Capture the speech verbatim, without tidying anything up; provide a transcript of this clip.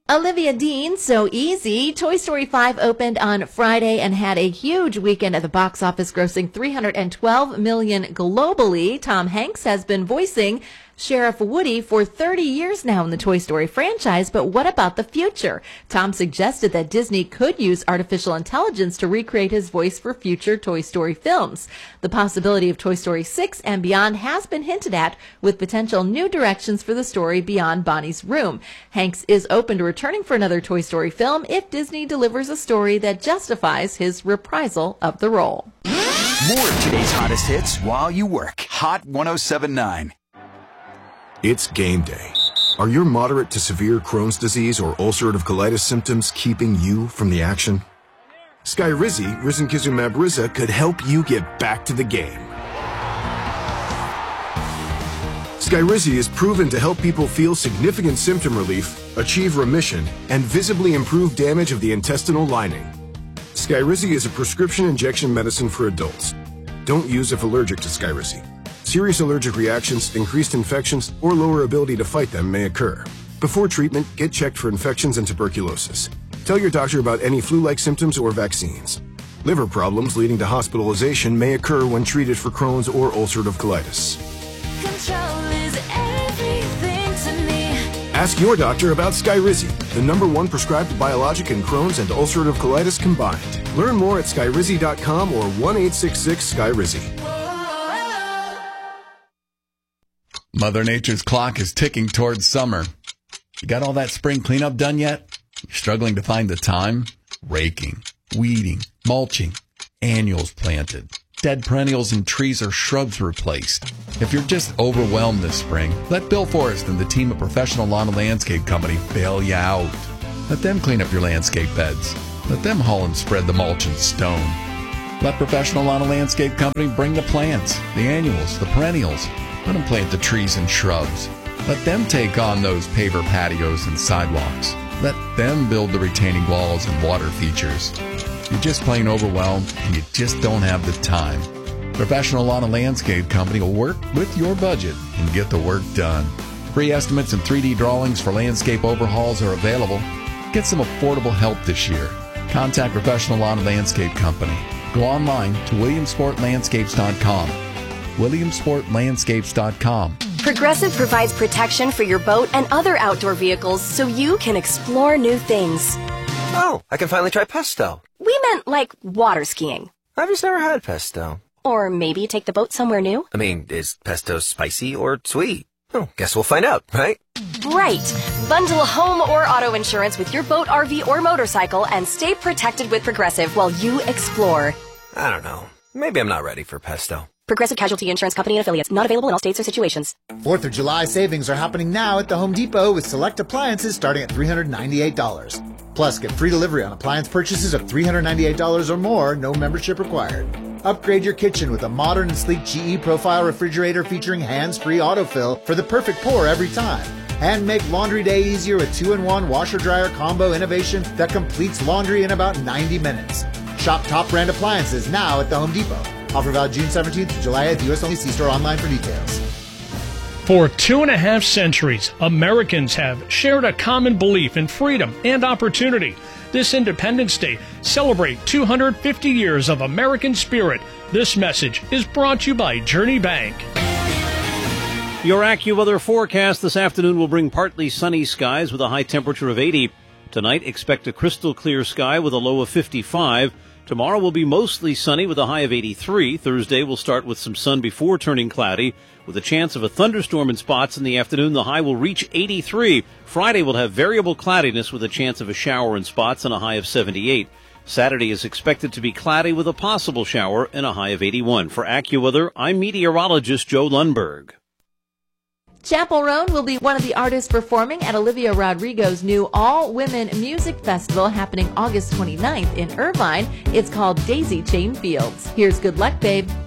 Olivia Dean, So Easy. Toy Story five opened on Friday and had a huge weekend at the box office, grossing three hundred twelve million dollars globally. Tom Hanks has been voicing Sheriff Woody for thirty years now in the Toy Story franchise, but what about the future? Tom suggested that Disney could use artificial intelligence to recreate his voice for future Toy Story films. The possibility of Toy Story six and beyond has been hinted at, with potential new directions for the story beyond Bonnie's Room. Hanks is open to returning for another Toy Story film if Disney delivers a story that justifies his reprisal of the role. More of today's hottest hits while you work. Hot one oh seven point nine. It's game day. Are your moderate to severe Crohn's disease or ulcerative colitis symptoms keeping you from the action? Skyrizi, risankizumab Riza, could help you get back to the game. Skyrizi is proven to help people feel significant symptom relief, achieve remission, and visibly improve damage of the intestinal lining. Skyrizi is a prescription injection medicine for adults. Don't use if allergic to Skyrizi. Serious allergic reactions, increased infections, or lower ability to fight them may occur. Before treatment, get checked for infections and tuberculosis. Tell your doctor about any flu-like symptoms or vaccines. Liver problems leading to hospitalization may occur when treated for Crohn's or ulcerative colitis. Control is everything to me. Ask your doctor about Skyrizi, the number one prescribed biologic in Crohn's and ulcerative colitis combined. Learn more at skyrizi dot com or one eight six six Skyrizi. Mother Nature's clock is ticking towards summer. You got all that spring cleanup done yet? You're struggling to find the time? Raking, weeding, mulching, annuals planted, dead perennials and trees or shrubs replaced. If you're just overwhelmed this spring, let Bill Forrest and the team at Professional Lawn and Landscape Company bail you out. Let them clean up your landscape beds. Let them haul and spread the mulch and stone. Let Professional Lawn and Landscape Company bring the plants, the annuals, the perennials. Let them plant the trees and shrubs. Let them take on those paver patios and sidewalks. Let them build the retaining walls and water features. You're just plain overwhelmed and you just don't have the time. Professional Lawn and Landscape Company will work with your budget and get the work done. Free estimates and three D drawings for landscape overhauls are available. Get some affordable help this year. Contact Professional Lawn and Landscape Company. Go online to williamsport landscapes dot com. williamsport landscapes dot com. Progressive provides protection for your boat and other outdoor vehicles so you can explore new things. Oh, I can finally try pesto. We meant like water skiing. I've just never had pesto. Or maybe take the boat somewhere new. I mean, is pesto spicy or sweet? Oh, guess we'll find out, right? Right. Bundle home or auto insurance with your boat, R V, or motorcycle and stay protected with Progressive while you explore. I don't know. Maybe I'm not ready for pesto. Progressive Casualty Insurance Company and Affiliates. Not available in all states or situations. Fourth of July savings are happening now at the Home Depot with select appliances starting at three hundred ninety-eight dollars. Plus, get free delivery on appliance purchases of three hundred ninety-eight dollars or more, no membership required. Upgrade your kitchen with a modern and sleek G E Profile refrigerator featuring hands-free autofill for the perfect pour every time. And make laundry day easier with two in one washer-dryer combo innovation that completes laundry in about ninety minutes. Shop top brand appliances now at the Home Depot. Offer valid June seventeenth to July eighth, U S only. See store online for details. For two and a half centuries, Americans have shared a common belief in freedom and opportunity. This Independence Day, celebrate two hundred fifty years of American spirit. This message is brought to you by Journey Bank. Your AccuWeather forecast this afternoon will bring partly sunny skies with a high temperature of eighty. Tonight, expect a crystal clear sky with a low of fifty-five. Tomorrow will be mostly sunny with a high of eighty-three. Thursday will start with some sun before turning cloudy. With a chance of a thunderstorm in spots in the afternoon, the high will reach eighty-three. Friday will have variable cloudiness with a chance of a shower in spots and a high of seventy-eight. Saturday is expected to be cloudy with a possible shower and a high of eighty-one. For AccuWeather, I'm meteorologist Joe Lundberg. Chappell Roan will be one of the artists performing at Olivia Rodrigo's new all-women music festival happening August twenty-ninth in Irvine. It's called Daisy Chain Fields. Here's Good Luck, Babe.